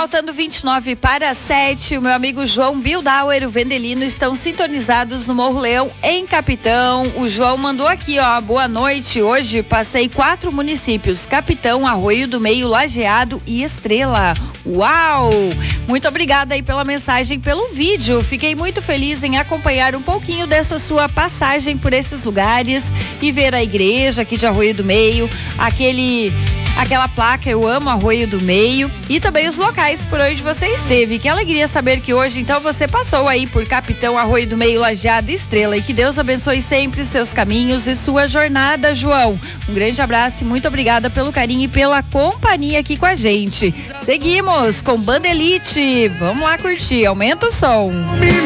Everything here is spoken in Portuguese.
faltando 29 para as 7, o meu amigo João Bildauer, o Vendelino, estão sintonizados no Morro Leão, em Capitão. O João mandou aqui, ó, boa noite. Hoje passei 4 municípios: Capitão, Arroio do Meio, Lajeado e Estrela. Uau! Muito obrigada aí pela mensagem, pelo vídeo. Fiquei muito feliz em acompanhar um pouquinho dessa sua passagem por esses lugares e ver a igreja aqui de Arroio do Meio, aquela placa "Eu amo Arroio do Meio", e também os locais por onde você esteve. Que alegria saber que hoje então você passou aí por Capitão, Arroio do Meio, Lajeado e Estrela, e que Deus abençoe sempre seus caminhos e sua jornada, João. Um grande abraço e muito obrigada pelo carinho e pela companhia aqui com a gente. Seguimos com Banda Elite. Vamos lá curtir, aumenta o som.